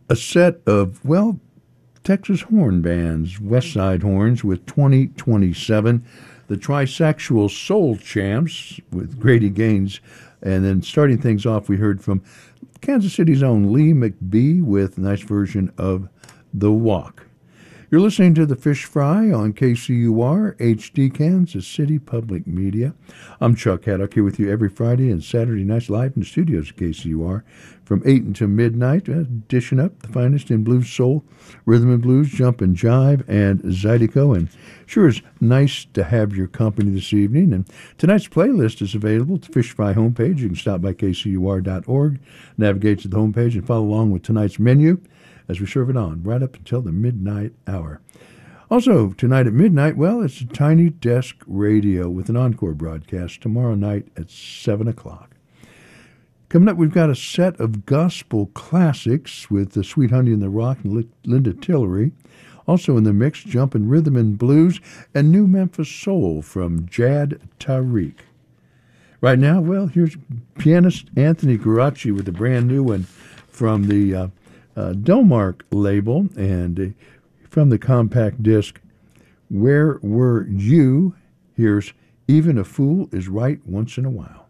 A set of, well, Texas horn bands, West Side Horns with 2027, the Trisexual Soul Champs with Grady Gaines, and then starting things off, we heard from Kansas City's own Lee McBee with a nice version of The Walk. You're listening to The Fish Fry on KCUR, HD Kansas City Public Media. I'm Chuck Haddock here with you every Friday and Saturday nights live in the studios at KCUR from 8 until midnight, dishing up the finest in blues, soul, rhythm and blues, jump and jive, and zydeco. And sure is nice to have your company this evening. And tonight's playlist is available at the Fish Fry homepage. You can stop by kcur.org, navigate to the homepage, and follow along with tonight's menu as we serve it on right up until the midnight hour. Also, tonight at midnight, well, it's a Tiny Desk Radio with an encore broadcast tomorrow night at 7 o'clock. Coming up, we've got a set of gospel classics with the Sweet Honey in the Rock and Linda Tillery. Also in the mix, Jumpin' Rhythm and Blues and New Memphis Soul from Jad Tariq. Right now, well, here's pianist Anthony Garaci with a brand new one from the Delmark label and from the compact disc, Where Were You? Here's Even a Fool is Right Once in a While.